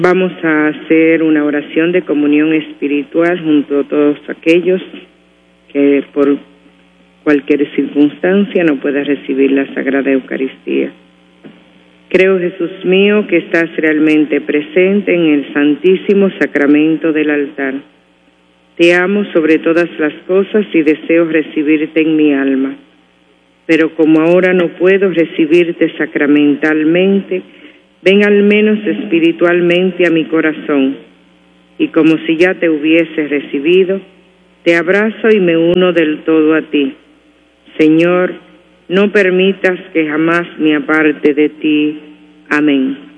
Vamos a hacer una oración de comunión espiritual junto a todos aquellos que por cualquier circunstancia no puedan recibir la Sagrada Eucaristía. Creo, Jesús mío, que estás realmente presente en el Santísimo Sacramento del altar. Te amo sobre todas las cosas y deseo recibirte en mi alma. Pero como ahora no puedo recibirte sacramentalmente, ven al menos espiritualmente a mi corazón, y como si ya te hubiese recibido, te abrazo y me uno del todo a ti. Señor, no permitas que jamás me aparte de ti. Amén.